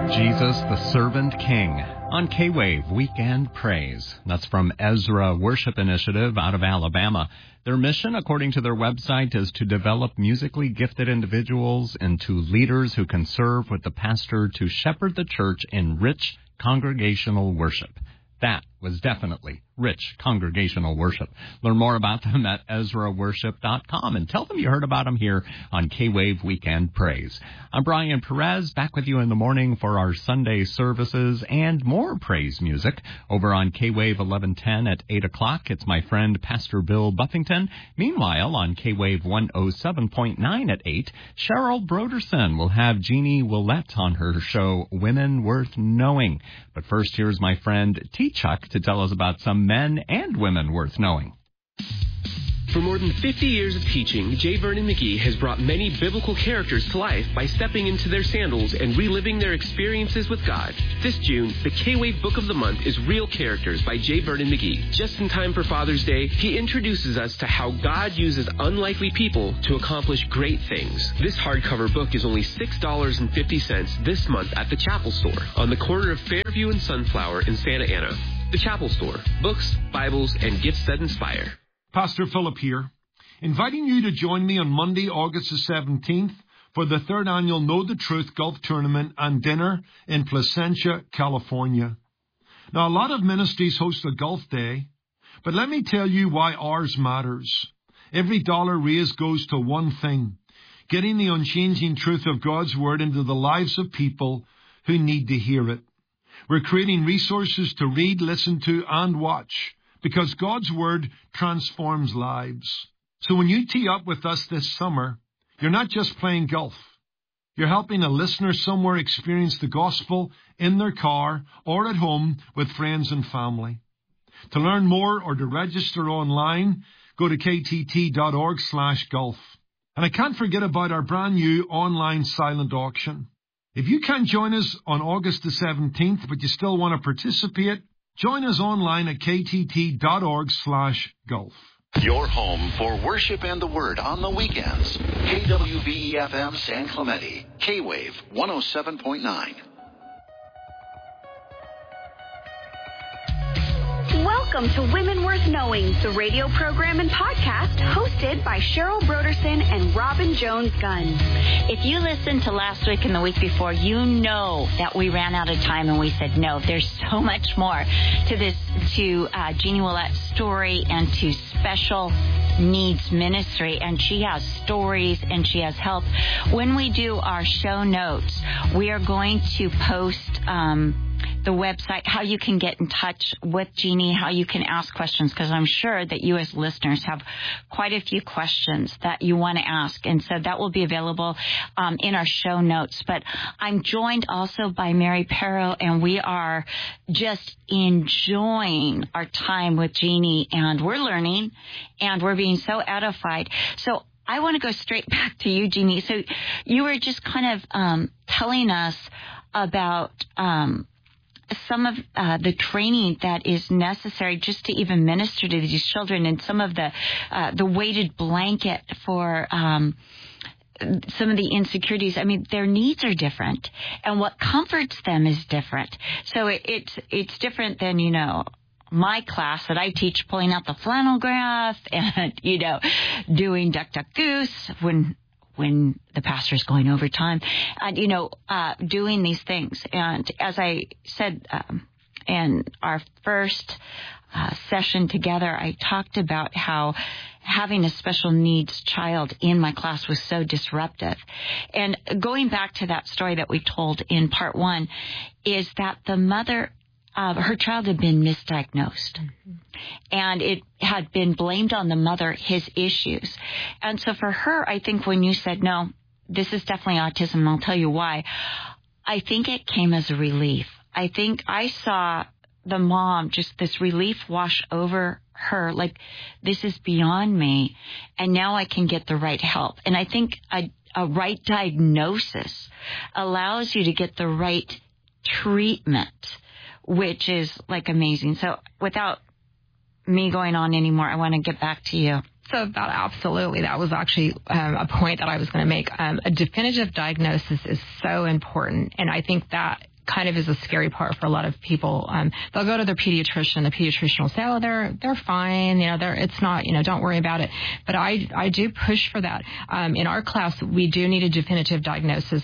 Jesus, the Servant King, on K-Wave Weekend Praise. That's from Ezra Worship Initiative out of Alabama. Their mission, according to their website, is to develop musically gifted individuals into leaders who can serve with the pastor to shepherd the church in rich congregational worship. That was definitely rich congregational worship. Learn more about them at EzraWorship.com and tell them you heard about them here on K-Wave Weekend Praise. I'm Brian Perez, back with you in the morning for our Sunday services and more praise music over on K-Wave 1110 at 8 o'clock. It's my friend Pastor Bill Buffington. Meanwhile, on K-Wave 107.9 at 8, Cheryl Broderson will have Jeannie Willette on her show Women Worth Knowing. But first, here's my friend T-Chuck to tell us about some men and women worth knowing. For more than 50 years of teaching, J. Vernon McGee has brought many biblical characters to life by stepping into their sandals and reliving their experiences with God. This June, the K-Wave Book of the Month is Real Characters by J. Vernon McGee. Just in time for Father's Day, he introduces us to how God uses unlikely people to accomplish great things. This hardcover book is only $6.50 this month at the Chapel Store on the corner of Fairview and Sunflower in Santa Ana. The Chapel Store. Books, Bibles, and gifts that inspire. Pastor Philip here, inviting you to join me on Monday, August the 17th for the third annual Know the Truth Golf Tournament and Dinner in Placentia, California. Now, a lot of ministries host a golf day, but let me tell you why ours matters. Every dollar raised goes to one thing, getting the unchanging truth of God's Word into the lives of people who need to hear it. We're creating resources to read, listen to, and watch, because God's Word transforms lives. So when you tee up with us this summer, you're not just playing golf. You're helping a listener somewhere experience the gospel in their car or at home with friends and family. To learn more or to register online, go to ktt.org/golf. And I can't forget about our brand new online silent auction. If you can't join us on August the 17th, but you still want to participate, join us online at ktt.org/golf. Your home for worship and the Word on the weekends. KWVE-FM San Clemente. K-Wave 107.9. Welcome to Women Worth Knowing, the radio program and podcast hosted by Cheryl Broderson and Robin Jones-Gunn. If you listened to last week and the week before, you know that we ran out of time and we said, no, there's so much more to this, to Jeannie Willette's story and to special needs ministry. And she has stories and she has help. When we do our show notes, we are going to post the website, how you can get in touch with Jeannie, how you can ask questions, because I'm sure that you as listeners have quite a few questions that you want to ask. And so that will be available in our show notes. But I'm joined also by Mary Perro, and we are just enjoying our time with Jeannie, and we're learning, and we're being so edified. So I want to go straight back to you, Jeannie. So you were just kind of telling us about some of the training that is necessary just to even minister to these children, and some of the weighted blanket for some of the insecurities. I mean, their needs are different, and what comforts them is different. So it's different than, you know, my class that I teach, pulling out the flannel graph and, you know, doing duck, duck, goose when the pastor's going overtime, and, you know, doing these things. And as I said in our first session together, I talked about how having a special needs child in my class was so disruptive. And going back to that story that we told in part one, is that the mother, her child had been misdiagnosed. And it had been blamed on the mother, his issues. And so for her, I think when you said, no, this is definitely autism, I'll tell you why, I think it came as a relief. I think I saw the mom, just this relief wash over her, like, this is beyond me, and now I can get the right help. And I think a right diagnosis allows you to get the right treatment, which is, like, amazing. So without me going on anymore, I want to get back to you. So that absolutely, that was actually a point that I was going to make. A definitive diagnosis is so important, and I think that kind of is a scary part for a lot of people. They'll go to their pediatrician. The pediatrician will say, "Oh, they're fine. It's not. don't worry about it." But I do push for that. In our class, we do need a definitive diagnosis.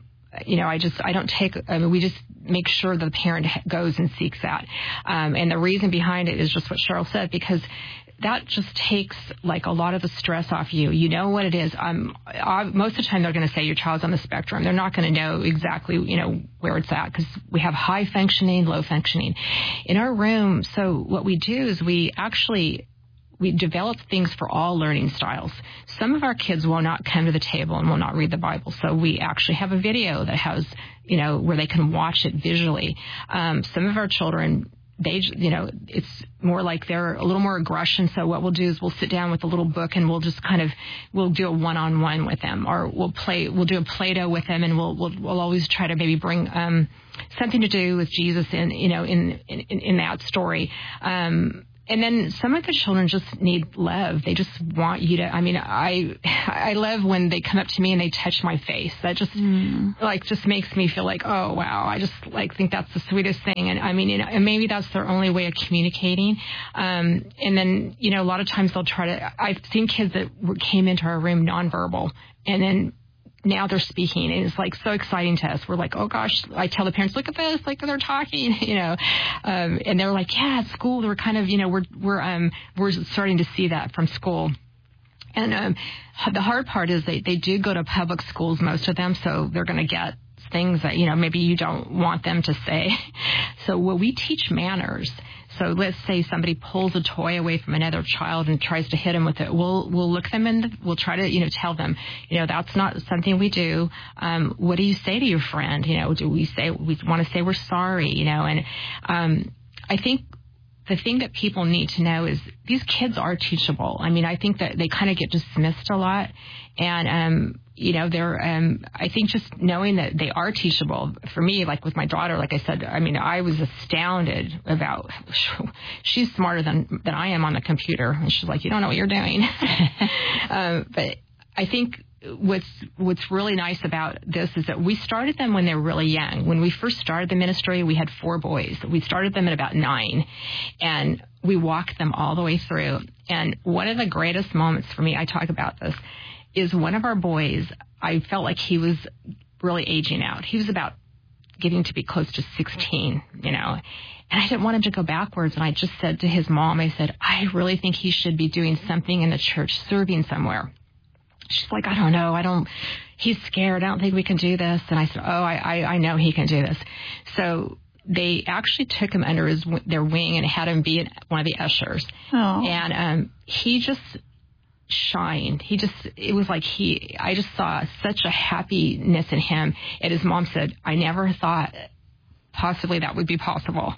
I don't take. We just make sure the parent goes and seeks that. And the reason behind it is just what Cheryl said, because that just takes like a lot of the stress off you. You know what it is. Most of the time they're going to say your child's on the spectrum. They're not going to know exactly, where it's at, because we have high functioning, low functioning in our room. So what we do is we develop things for all learning styles. Some of our kids will not come to the table and will not read the Bible. So we actually have a video that has, where they can watch it visually. Some of our children, it's more like they're a little more aggression. So what we'll do is we'll sit down with a little book and we'll just we'll do a one-on-one with them, or we'll do a Play-Doh with them, and we'll always try to maybe bring something to do with Jesus in that story. And then some of the children just need love. They just want you to, I love when they come up to me and they touch my face. That just, just makes me feel like, oh, wow, I just, think that's the sweetest thing. And, and maybe that's their only way of communicating. And then, a lot of times they'll try to, I've seen kids that came into our room nonverbal, and then now they're speaking, and it's so exciting to us. We're like, oh gosh, I tell the parents, look at this, they're talking, and they're like, yeah, at school, we're kind of, we're starting to see that from school. And the hard part is they do go to public schools, most of them, so they're going to get things that, maybe you don't want them to say. So we teach manners. So let's say somebody pulls a toy away from another child and tries to hit him with it. We'll look them we'll try to, tell them, that's not something we do. What do you say to your friend? Do we want to say we're sorry, and I think the thing that people need to know is these kids are teachable. I think that they kind of get dismissed a lot, and they're, I think just knowing that they are teachable. For me, like with my daughter, like I said, I was astounded about, she's smarter than I am on the computer. And she's like, you don't know what you're doing. But I think what's really nice about this is that we started them when they were really young. When we first started the ministry, we had 4 boys. We started them at about 9, and we walked them all the way through. And one of the greatest moments for me, I talk about this, is one of our boys, I felt like he was really aging out. He was about getting to be close to 16, and I didn't want him to go backwards. And I just said to his mom, I said, I really think he should be doing something in the church, serving somewhere. She's like, I don't know. He's scared. I don't think we can do this. And I said, oh, I know he can do this. So they actually took him under their wing and had him be one of the ushers. Oh. And he just shined. It was like I just saw such a happiness in him. And his mom said, I never thought possibly that would be possible.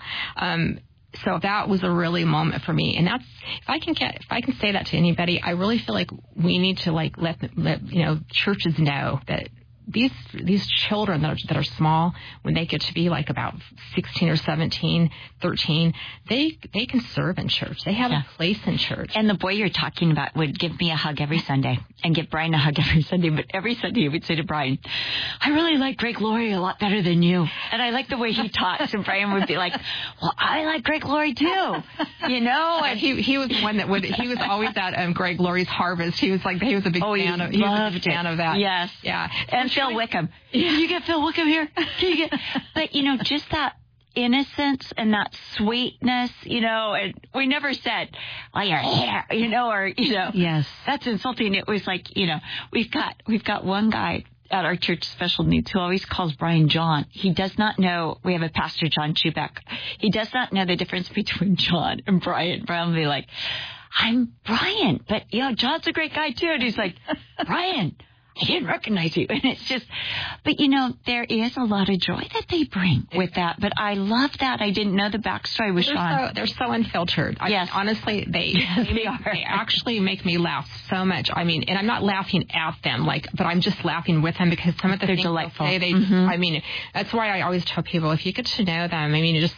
So that was a really moment for me. And that's, if I can say that to anybody, I really feel like we need to let churches know that these children that are small, when they get to be about 16 or 17, 13, they can serve in church. They have a place in church. And the boy you're talking about would give me a hug every Sunday and give Brian a hug every Sunday. But every Sunday he would say to Brian, I really like Greg Laurie a lot better than you. And I like the way he talks. And Brian would be like, well, I like Greg Laurie too. And he was one that he was always at Greg Laurie's Harvest. He was a big fan of that. Yes. Yeah. And Phil Wickham. Yeah. You get Phil Wickham here? But, just that innocence and that sweetness, and we never said, well, you're here, Yes. That's insulting. It was like, we've got one guy at our church special needs who always calls Brian John. He does not know, we have a pastor, John Chubeck. He does not know the difference between John and Brian. Brian will be like, I'm Brian, but, John's a great guy too. And he's like, Brian, I didn't recognize you. And it's just, but there is a lot of joy that they bring with that. But I love that. I didn't know the backstory with Sean. They're so unfiltered. Yes. Honestly, they actually make me laugh so much. And I'm not laughing at them, but I'm just laughing with them because some of the things delightful. They say, that's why I always tell people, if you get to know them,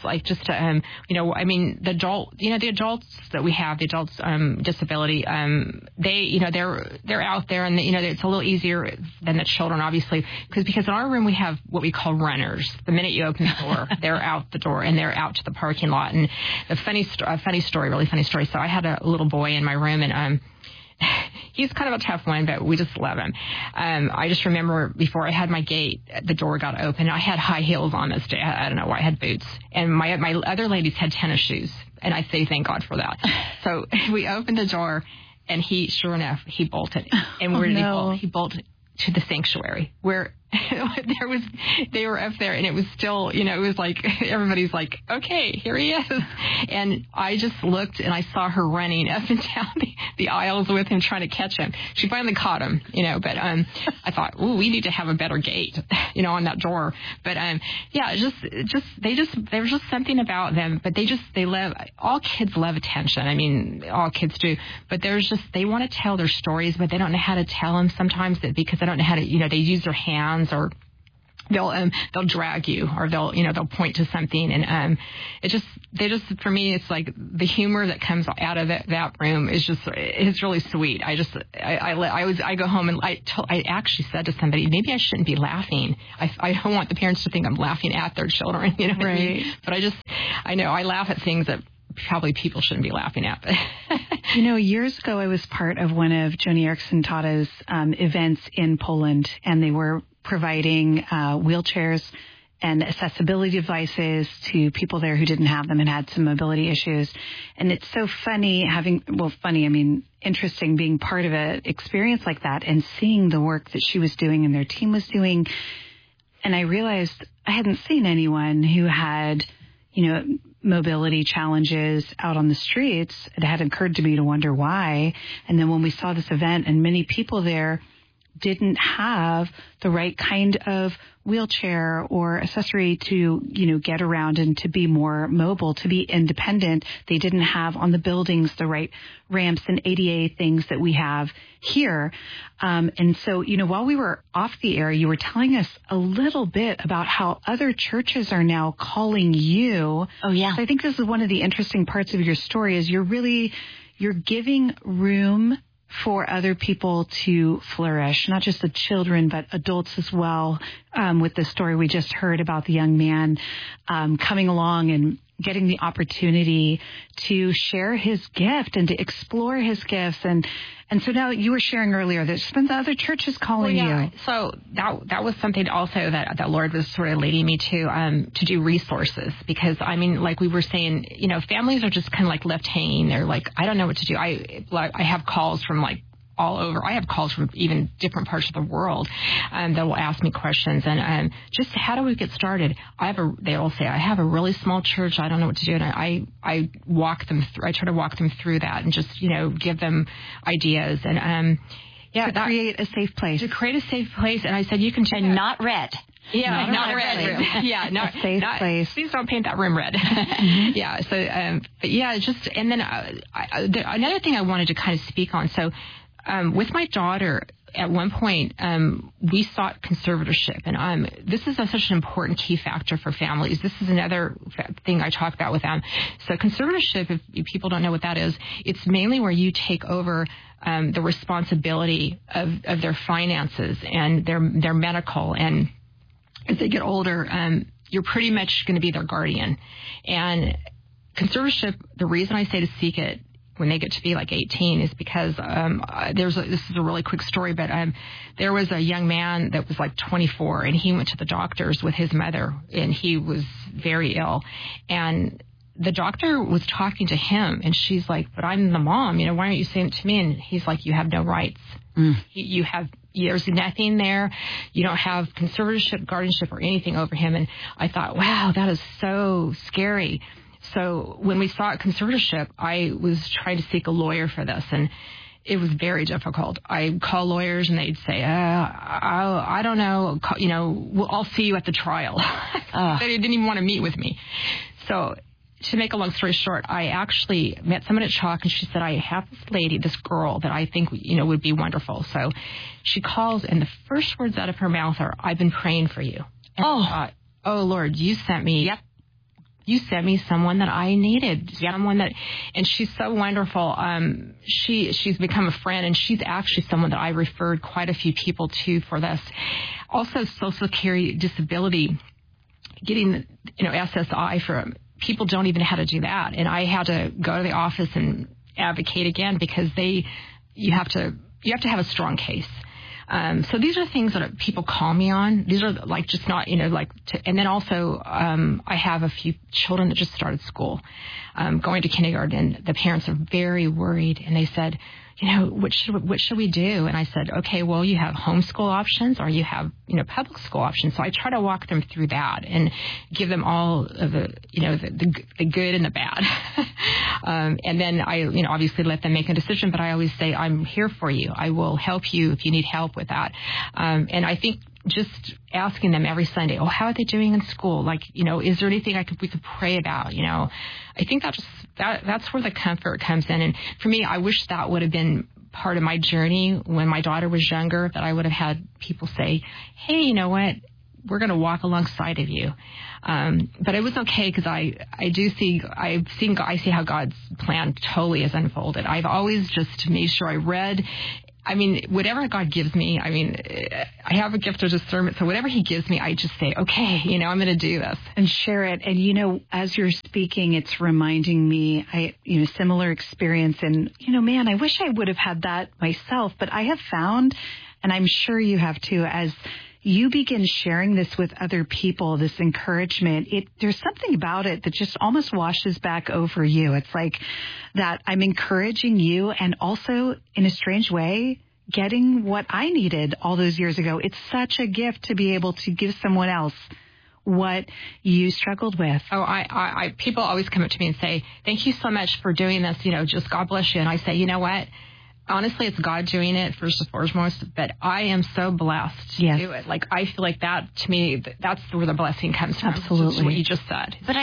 the adults that we have, the adults, disability, they're out there and, it's a little easier scarier than the children, obviously, because in our room we have what we call runners. The minute you open the door, they're out the door and they're out to the parking lot. And a really funny story. So I had a little boy in my room, and he's kind of a tough one, but we just love him. I just remember before I had my gate, the door got open. I had high heels on this day. I don't know why. I had boots. And my other ladies had tennis shoes. And I say thank God for that. So we opened the door, and sure enough, he bolted. And where did he bolt? He bolted to the sanctuary, where they were up there, and it was still, it was like, everybody's like, okay, here he is. And I just looked, and I saw her running up and down the aisles with him, trying to catch him. She finally caught him, but I thought, ooh, we need to have a better gate, on that door. But there's just something about them. But they love, all kids love attention. I mean, all kids do. But they want to tell their stories, but they don't know how to tell them sometimes, because they don't know how to, they use their hands, or they'll drag you, or they'll point to something, and for me, it's like the humor that comes out of that room it's really sweet. I go home, and I actually said to somebody, maybe I shouldn't be laughing. I don't want the parents to think I'm laughing at their children, right? What I mean? But I know I laugh at things that probably people shouldn't be laughing at. Years ago, I was part of one of Joni Eareckson Tada's events in Poland, and they were providing wheelchairs and accessibility devices to people there who didn't have them and had some mobility issues. And it's so funny interesting being part of an experience like that and seeing the work that she was doing and their team was doing. And I realized I hadn't seen anyone who had, mobility challenges out on the streets. It had occurred to me to wonder why. And then when we saw this event, and many people there didn't have the right kind of wheelchair or accessory to, get around and to be more mobile, to be independent. They didn't have on the buildings the right ramps and ADA things that we have here. And so, while we were off the air, you were telling us a little bit about how other churches are now calling you. Oh, yeah. So I think this is one of the interesting parts of your story is you're giving room for other people to flourish, not just the children, but adults as well, with the story we just heard about the young man coming along and getting the opportunity to share his gift and to explore his gifts. And so now you were sharing earlier, there's been the other churches calling you. So that was something also that Lord was sort of leading me to do resources, because, like we were saying, families are just kind of like left hanging. They're like, I don't know what to do. I have calls from all over. I have calls from even different parts of the world that will ask me questions, and just how do we get started? They all say, I have a really small church. I don't know what to do, and I walk them through. I try to walk them through that and just give them ideas and create a safe place. To create a safe place, and I said you can and not red. Yeah, not red. Yeah, not a safe place. Please don't paint that room red. Mm-hmm. Yeah. So, and then another thing I wanted to kind of speak on. So. With my daughter, at one point, we sought conservatorship, and this is such an important key factor for families. This is another thing I talk about with them. So conservatorship, if people don't know what that is, it's mainly where you take over the responsibility of their finances and their medical, and as they get older, you're pretty much going to be their guardian. And conservatorship, the reason I say to seek it when they get to be like 18 is because this is a really quick story, but there was a young man that was like 24, and he went to the doctors with his mother, and he was very ill. And the doctor was talking to him, and she's like, but I'm the mom, why aren't you saying it to me? And he's like, you have no rights. There's nothing there. You don't have conservatorship, guardianship, or anything over him. And I thought, wow, that is so scary. So when we sought conservatorship, I was trying to seek a lawyer for this, and it was very difficult. I call lawyers, and they'd say, I don't know, I'll see you at the trial. They didn't even want to meet with me. So to make a long story short, I actually met someone at CHOC, and she said, I have this girl that I think, would be wonderful. So she calls, and the first words out of her mouth are, I've been praying for you. And I thought, oh, Lord, you sent me. Yep. you sent me someone that I needed, someone that, and she's so wonderful. She's become a friend, and she's actually someone that I referred quite a few people to for this. Also, Social Security disability, getting, SSI for people don't even know how to do that. And I had to go to the office and advocate again because you have to have a strong case. So these are things that people call me on. These are like just not, and then also I have a few children that just started school, going to kindergarten, and the parents are very worried, and they said, what should we do? And I said, okay, well, you have homeschool options or you have, public school options. So I try to walk them through that and give them all of the, the good and the bad. And then I, obviously let them make a decision, but I always say, I'm here for you. I will help you if you need help with that. And I think just asking them every Sunday, how are they doing in school? Like, is there anything we could pray about? I think that's where the comfort comes in. And for me, I wish that would have been part of my journey when my daughter was younger, that I would have had people say, hey, you know what? We're going to walk alongside of you. But it was okay because I see how God's plan totally has unfolded. I've always just made sure I read. Whatever God gives me, I have a gift of discernment. So whatever he gives me, I just say, okay, I'm going to do this. And share it. And, as you're speaking, it's reminding me, similar experience. And, man, I wish I would have had that myself. But I have found, and I'm sure you have too, as you begin sharing this with other people, this encouragement, there's something about it that just almost washes back over you. It's like that I'm encouraging you and also, in a strange way, getting what I needed all those years ago. It's such a gift to be able to give someone else what you struggled with. I people always come up to me and say, thank you so much for doing this. Just God bless you. And I say, you know what? Honestly, it's God doing it first and foremost, but I am so blessed to do it. Like, I feel like that, to me, that's where the blessing comes from. Absolutely. What you just said. But